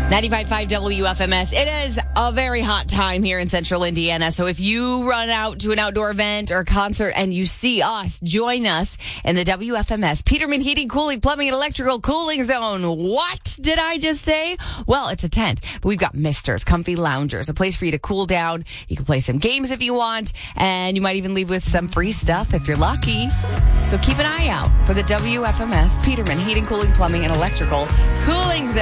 95.5 WFMS. It is a very hot time here in central Indiana. So if you run out to an outdoor event or concert and you see us, join us in the WFMS Peterman Heating, Cooling, Plumbing, and Electrical Cooling Zone. What did I just say? Well, it's a tent, but we've got misters, comfy loungers, a place for you to cool down. You can play some games if you want, and you might even leave with some free stuff if you're lucky. So keep an eye out for the WFMS Peterman Heating, Cooling, Plumbing, and Electrical Cooling Zone.